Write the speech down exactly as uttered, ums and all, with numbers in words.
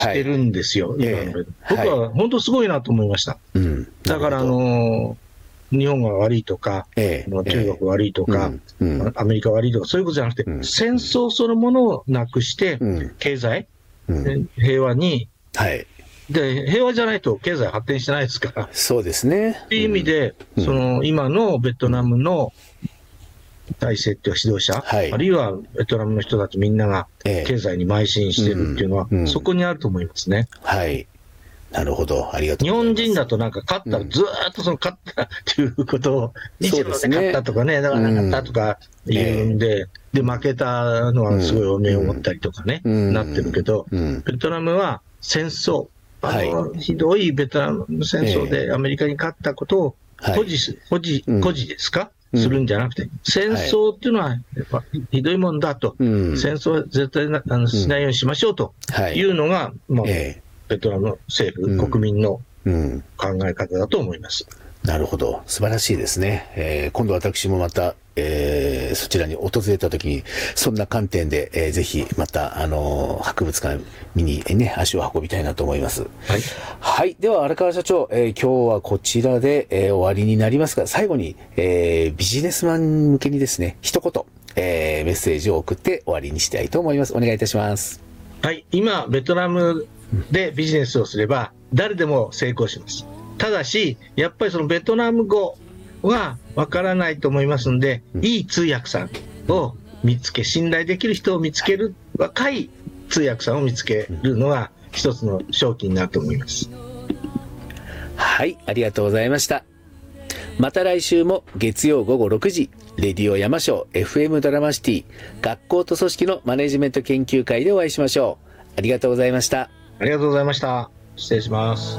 してるんですよ、 はい、 今の、えー、僕は本当すごいなと思いました。 うん、 だから、あのー、日本が悪いとか、 えー、 中国悪いとか、えーうん、アメリカ悪いとか、そういうことじゃなくて、うん、戦争そのものをなくして、うん、経済、うん、平和に、 はいで、平和じゃないと経済発展してないですから。 そうですね。 という意味で、うん、その今のベトナムの体制っていう指導者、はい、あるいはベトナムの人たちみんなが経済に邁進してるっていうのは、ええうんうん、そこにあると思いますね。 はい。なるほど。ありがとうございます。 日本人だとなんか勝ったらずーっとその勝ったっていうことを、日露で勝ったとかね、だからなかったとか言うんで、で、負けたのはすごいおめを持ったりとかね、なってるけど、ベトナムは戦争、あの、はい、ひどいベトナム戦争でアメリカに勝ったことを保持す、保持、保持ですか、うん、するんじゃなくて、戦争っていうのはやっぱひどいもんだと、うん、戦争は絶対なあのしないようにしましょうというのが、うんまあえー、ベトナム政府、うん、国民の考え方だと思います。 なるほど。素晴らしいですね。えー、今度私もまた、えー、そちらに訪れたときに、そんな観点で、えー、ぜひまた、あのー、博物館見にね、足を運びたいなと思います。はい。はい。では、荒川社長、えー、今日はこちらで、えー、終わりになりますが、最後に、えー、ビジネスマン向けにですね、一言、えー、メッセージを送って終わりにしたいと思います。お願いいたします。 はい。今、ベトナムでビジネスをすれば、誰でも成功します。ただし、やっぱりそのベトナム語はわからないと思いますので、うん、いい通訳さんを見つけ、信頼できる人を見つける、若い通訳さんを見つけるのが一つの商機になると思います。 はい、ありがとうございました。また来週も月曜午後ろくじ、レディオ山椒 エフエム ドラマシティ学校と組織のマネジメント研究会でお会いしましょう。ありがとうございました。 ありがとうございました。失礼します。